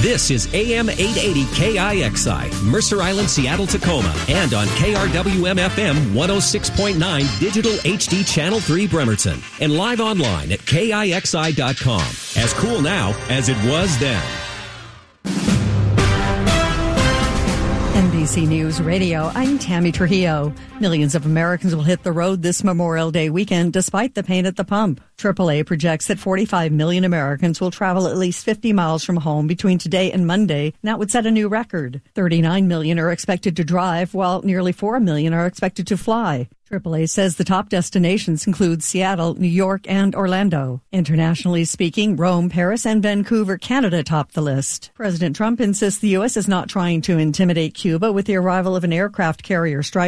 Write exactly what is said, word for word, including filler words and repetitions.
This is A M eight eighty K I X I, Mercer Island, Seattle, Tacoma, and on K R W M F M one oh six point nine Digital H D Channel three Bremerton, and live online at K I X I dot com. As cool now as it was then. N B C News Radio, I'm Tammy Trujillo. Millions of Americans will hit the road this Memorial Day weekend despite the pain at the pump. triple A projects that forty-five million Americans will travel at least fifty miles from home between today and Monday, and that would set a new record. thirty-nine million are expected to drive, while nearly four million are expected to fly. triple A says the top destinations include Seattle, New York, and Orlando. Internationally speaking, Rome, Paris, and Vancouver, Canada top the list. President Trump insists the U S is not trying to intimidate Cuba with the arrival of an aircraft carrier strike